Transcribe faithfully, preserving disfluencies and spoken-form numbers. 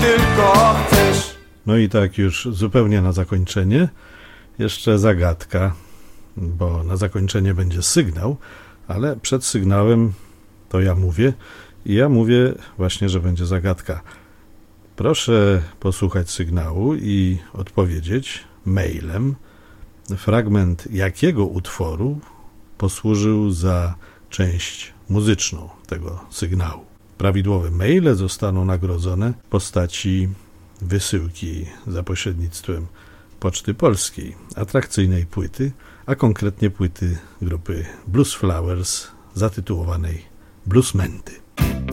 tylko chcesz. No i tak już zupełnie na zakończenie, jeszcze zagadka, bo na zakończenie będzie sygnał, ale przed sygnałem to ja mówię i ja mówię właśnie, że będzie zagadka. Proszę posłuchać sygnału i odpowiedzieć mailem, fragment jakiego utworu posłużył za część muzyczną tego sygnału. Prawidłowe maile zostaną nagrodzone w postaci wysyłki za pośrednictwem Poczty Polskiej, atrakcyjnej płyty, a konkretnie płyty grupy Blues Flowers zatytułowanej Bluesmenty.